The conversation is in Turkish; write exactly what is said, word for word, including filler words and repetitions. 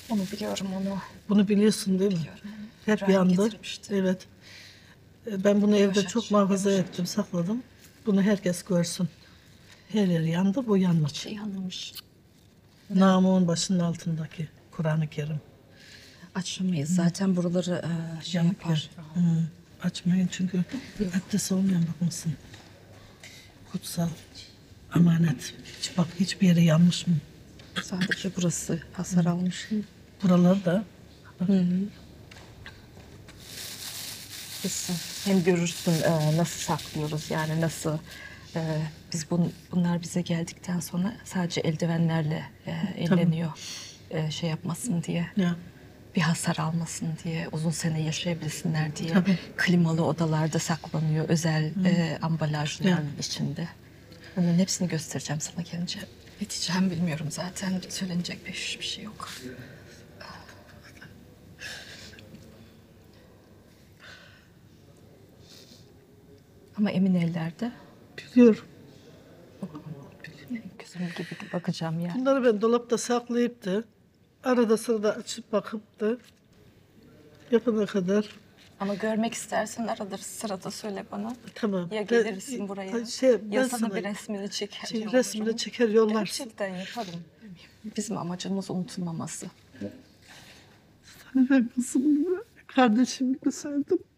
Onu biliyorum onu. Bunu biliyorsun değil mi? Biliyorum. Hep İbrahim yandı. getirmişti. Evet. E, Ben bunu evde Yavaş çok aç, muhafaza yavaş aç. ettim, sakladım. Bunu herkes görsün. Her yer yandı, bu yanmadı. Şey yanılmış. Namuğun başının altındaki Kur'an-ı Kerim. Açamayız. Zaten buraları e, şey Yanık yapar. ya. Hı, açmayın çünkü abdest olmayan bakmasın. Kutsal, emanet. Hiç bak hiçbir yeri yanmış mı? Sadece burası hasar almış. Buralar da Kesin. Hem görürsün e, nasıl saklıyoruz yani nasıl e, biz bun, bunlar bize geldikten sonra sadece eldivenlerle e, elleniyor e, şey yapmasın diye. ya. Bir hasar almasın diye, uzun sene yaşayabilsinler diye. Tabii. Klimalı odalarda saklanıyor özel e, ambalajların Ya. içinde. Bunların hepsini göstereceğim sana gelince. Ne diyeceğim bilmiyorum zaten. Söylenecek bir bir şey yok. Ama emin ellerde. Biliyorum. Gözüm gibi bakacağım ya. Bunları ben dolapta saklayıp da arada sırada açıp bakıp da yapana kadar Ama görmek istersen arada sırada söyle bana. tamam. Ya Ben- gelirsin buraya. Şey, ya ben sana, sana bir resmini çeker. şey, yollarım. resmini çeker yollarsın. Gerçekten yaparım. Bizim amacımız unutulmaması. Ben kızım gibi, kardeşim gibi sevdim.